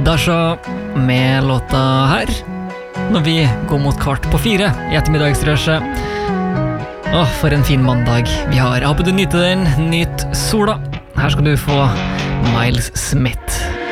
Dasha med låta her når vi går mot 3:15 i ettermiddagsrøsjet. For en fin mandag vi har. Jeg håper du nyter den. Nyt sola. Her skal du få Miles Smith.